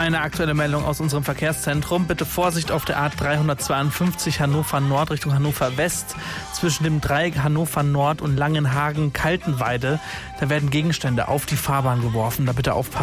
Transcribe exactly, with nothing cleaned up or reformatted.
Eine aktuelle Meldung aus unserem Verkehrszentrum. Bitte Vorsicht auf der A dreihundertzweiundfünfzig Hannover Nord Richtung Hannover West. Zwischen dem Dreieck Hannover Nord und Langenhagen-Kaltenweide. Da werden Gegenstände auf die Fahrbahn geworfen. Da bitte aufpassen.